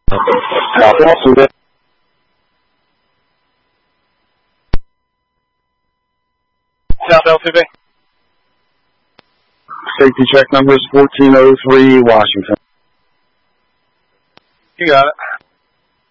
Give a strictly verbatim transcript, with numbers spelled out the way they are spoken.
Copy, I'll see it. South L T V. Safety check numbers fourteen oh three, Washington. You got it.